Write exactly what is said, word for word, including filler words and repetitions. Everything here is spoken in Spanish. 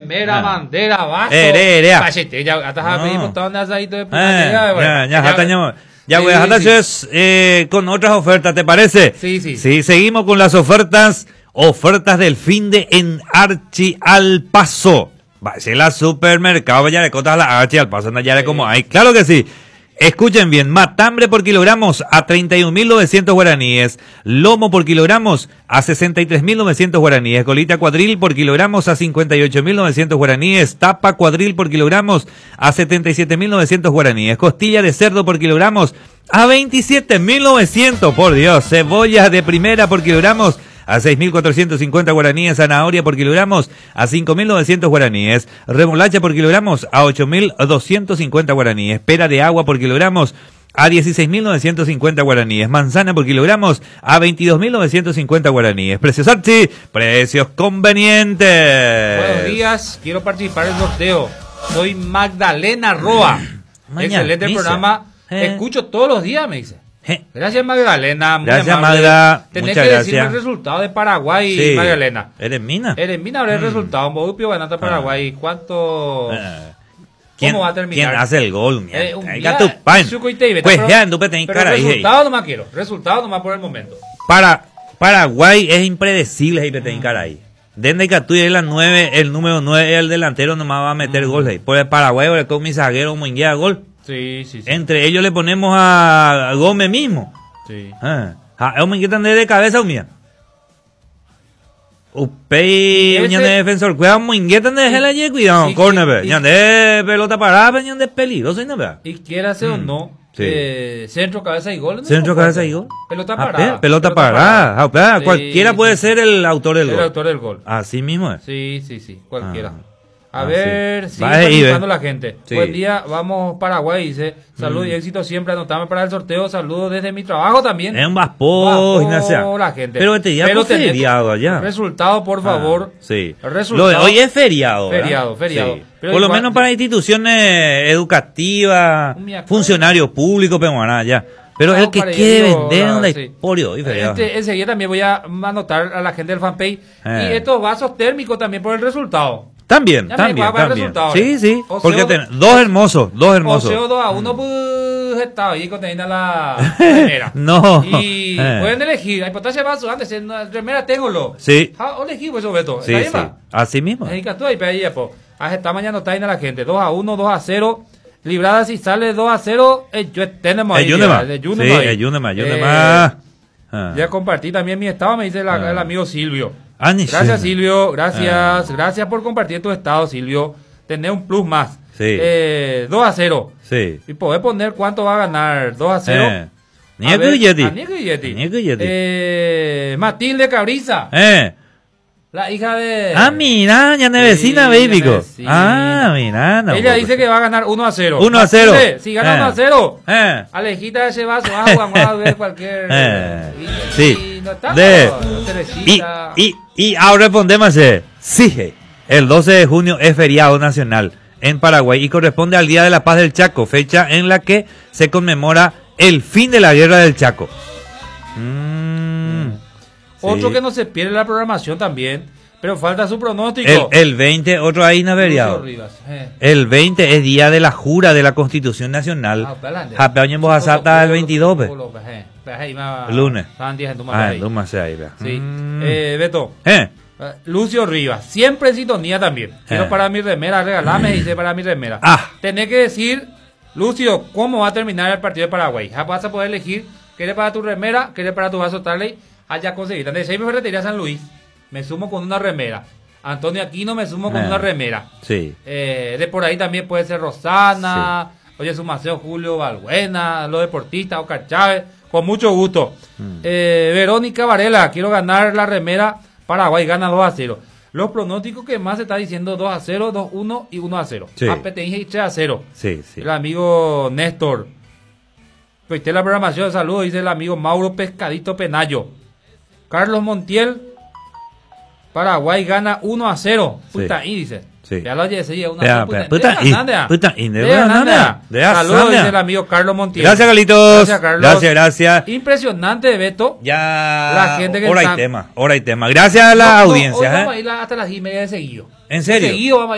remera, bandera, vaso. Erea. Pachete, ya hasta a pedir botón de asadito de Ya, ya, ya, ya, güey, hasta eh, con otras ofertas, ¿te parece? Sí, sí. Sí, seguimos con las ofertas, ofertas del fin de en Archi al Paso. Va a ser la supermercado, ya le cotas la Archi al Paso, ya le como hay, claro que sí. Escuchen bien, matambre por kilogramos a treinta y un mil novecientos guaraníes, lomo por kilogramos a sesenta y tres mil novecientos guaraníes, colita cuadril por kilogramos a cincuenta y ocho mil novecientos guaraníes, tapa cuadril por kilogramos a setenta y siete mil novecientos guaraníes, costilla de cerdo por kilogramos a veintisiete mil novecientos, por Dios, cebolla de primera por kilogramos a seis mil cuatrocientos cincuenta guaraníes, zanahoria por kilogramos a cinco mil novecientos guaraníes, remolacha por kilogramos a ocho mil doscientos cincuenta guaraníes, pera de agua por kilogramos a dieciséis mil novecientos cincuenta guaraníes, manzana por kilogramos a veintidós mil novecientos cincuenta guaraníes. Precios Archi, precios convenientes. Buenos días, quiero participar en el sorteo. Soy Magdalena Roa. Excelente misa. Programa. Eh. Escucho todos los días, me dice. Gracias, Magdalena. Muy gracias, amable. Magda. Tenés Muchas que gracias. decirme el resultado de Paraguay, sí. Magdalena. ¿Eres mina? Eres mina, ahora el mm. resultado. Bobupio ganando a Paraguay. ¿Cuánto? Eh. ¿Cómo va a terminar? ¿Quién hace el gol? Eh, un pues día, ya, Dupe tenés cara ahí. Resultado nomás quiero. Resultado nomás por el momento. Para Paraguay es impredecible ahí, tenés cara ahí. Desde que tú eres la nueve, el número nueve, el delantero nomás va a meter mm. gol ahí. Por el Paraguay, por el comisaguero, Moinguea, gol. Sí, sí, sí. Entre ellos le ponemos a Gómez mismo. Sí. Ah, es un mingueta de cabeza, mía. Upey, ñan de defensor, cuidado, mingueta de gel allí, cuidado, corner, ñan de pelota parada, ñan de peligroso, ¿no? Y quiera ser o no, sí. eh, centro, cabeza y gol. Centro, cabeza y gol. Pelota Ah, parada. pelota parada. Ah, parada. cualquiera sí, puede sí. ser el autor del el gol. El autor del gol. Así mismo es. Sí, sí, sí, cualquiera. Ah. A Ah, ver, sí. sigue Vale, participando la gente. Sí. Buen día, vamos Paraguay, dice. Salud mm. y éxito siempre, anotame para el sorteo. Saludos desde mi trabajo también. En Baspo, Ignacia. La gente. Pero este día es feriado allá. Resultado, por favor. Ah, sí. Resultado. Lo de hoy es feriado. Feriado, feriado. Sí. Por igual, lo menos para instituciones educativas, funcionarios públicos, pero bueno, ya. Pero no, el que quiere vender la historia hoy feriado. Este, enseguida también voy a anotar a la gente del fanpage. Eh. Y estos vasos térmicos también por el resultado. También, ya también, también. Sí, sí, o porque sea, ten, dos hermosos, dos hermosos. O sea, dos a uno, pues, estaba ahí con la remera. No. Y eh. pueden elegir, hay potasio vaso antes, en la remera tengo lo. Sí. O elegí, pues, sobre todo. Sí, sí. Así mismo. Ahí tú ahí, ahí, pues. Esta mañana está ahí la gente, dos a uno, dos a cero. Librada si sale dos a cero, eh, yo tenemos ahí. El Yunema. Sí, el Yunema, Yunema. Ya compartí también mi estado, me dice la, ah. el amigo Silvio. Ah, gracias, Silvio, gracias, ah. gracias por compartir tu estado, Silvio. Tener un plus más. Sí. Eh, dos a cero. Sí. Y poder poner cuánto va a ganar. dos a cero. Eh. Niego y Yeti. Niego y Yeti. Niego y Yeti. Eh, Matilde Cabriza. Eh. La hija de... Ah, mira, ya de vecina, sí, baby. Ah, mira. No, ella dice que va a ganar uno a cero. uno a cero. Si gana uno eh. a cero, eh. Alejita de ese vaso, vas a jugar a ver cualquier... Eh. Y, sí. Y no está, de... no, y, y, y ahora respondemos, eh. sí, el doce de junio es feriado nacional en Paraguay y corresponde al Día de la Paz del Chaco, fecha en la que se conmemora el fin de la Guerra del Chaco. Mm. Otro sí. que no se pierde la programación también, pero falta su pronóstico. El, el veinte, otro ahí no averiado. Eh. El veinte es día de la jura de la Constitución Nacional. Japón en Bojasata el veintidós. Lunes. Ah, Lunes ahí. Sí. Mm. Eh, Beto. Eh. Lucio Rivas, siempre en sintonía también. Quiero eh. para mi remera, regalame, dice para mi remera. Ah. Tenés que decir, Lucio, cómo va a terminar el partido de Paraguay. Ya vas a poder elegir qué le para tu remera, qué le para tu vaso Tarley. Allá conseguí. De seis me ferretería San Luis, me sumo con una remera. Antonio Aquino me sumo con eh, una remera. Sí. Eh, de por ahí también puede ser Rosana, sí. Oye, su Maceo Julio Balbuena, los deportistas, Oscar Chávez, con mucho gusto. Mm. Eh, Verónica Varela, quiero ganar la remera. Paraguay gana dos a cero. Los pronósticos que más se está diciendo dos a cero, dos a uno y uno a cero. Sí. A P T I y tres a cero. Sí, sí. El amigo Néstor. Pues la programación de saludos, dice el amigo Mauro Pescadito Penayo. Carlos Montiel, Paraguay gana uno a cero. Puta, sí. Y dice. Sí. Ya lo oye, sí, una ya, puta, puta, y, puta, y de Nanda. Saludos, dice el amigo Carlos Montiel. Gracias, Carlitos. Gracias, Carlos. Gracias, gracias. Impresionante, Beto. Ya. La gente que hora está... y tema, hora y tema. Gracias a la no, audiencia. No, hoy ¿eh? vamos a ir hasta las diez y media de seguido. ¿En serio? De seguido vamos a